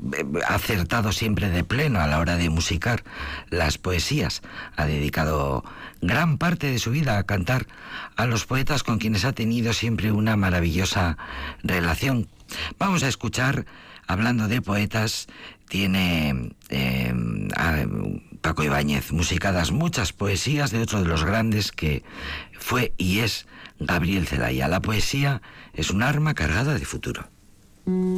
acertado siempre de pleno a la hora de musicar las poesías. Ha dedicado gran parte de su vida a cantar a los poetas con quienes ha tenido siempre una maravillosa relación. Vamos a escuchar, hablando de poetas, tiene Paco Ibáñez musicadas muchas poesías de otro de los grandes que fue y es Gabriel Celaya. La poesía es un arma cargada de futuro.